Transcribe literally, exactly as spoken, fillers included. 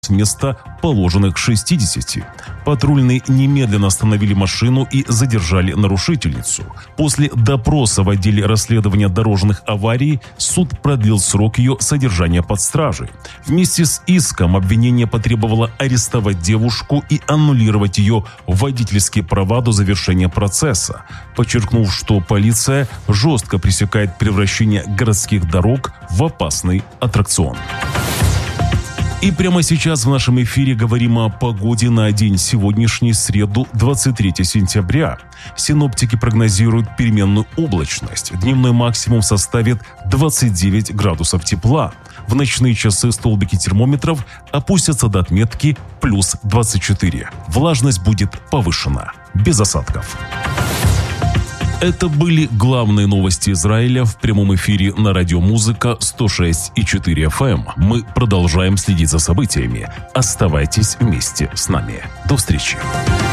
с места положенных шестидесяти. Патрульные немедленно остановили машину и задержали нарушительницу. После допроса в отделе расследования дорожных аварий суд продлил срок ее содержания под стражей. Вместе с иском обвинение потребовало арестовать девушку и аннулировать ее водительские права до завершения процесса, подчеркнув, что полиция жестко пресекает превращение городских дорог в опасный аттракцион. И прямо сейчас в нашем эфире говорим о погоде на день сегодняшний, среду, двадцать третьего сентября. Синоптики прогнозируют переменную облачность. Дневной максимум составит двадцать девять градусов тепла. В ночные часы столбики термометров опустятся до отметки плюс двадцать четыре. Влажность будет повышена. Без осадков. Это были главные новости Израиля в прямом эфире на радио Музыка сто шесть и четыре эф эм. Мы продолжаем следить за событиями. Оставайтесь вместе с нами. До встречи.